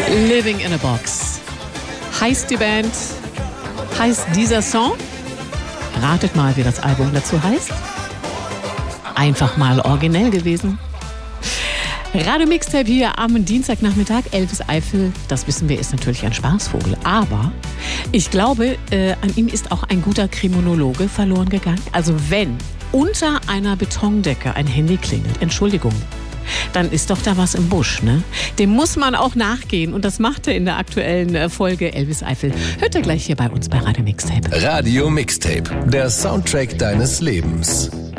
Living in a Box. Heißt die Band, heißt dieser Song? Ratet mal, wie das Album dazu heißt. Einfach mal originell gewesen. Radio Mixtape hier am Dienstagnachmittag, Elvis Eifel, das wissen wir, ist natürlich ein Spaßvogel. Aber ich glaube, an ihm ist auch ein guter Kriminologe verloren gegangen. Also wenn unter einer Betondecke ein Handy klingelt, Entschuldigung, dann ist doch da was im Busch, ne? Dem muss man auch nachgehen und das macht er in der aktuellen Folge Elvis Eifel. Hört ihr gleich hier bei uns bei Radio Mixtape. Radio Mixtape, der Soundtrack deines Lebens.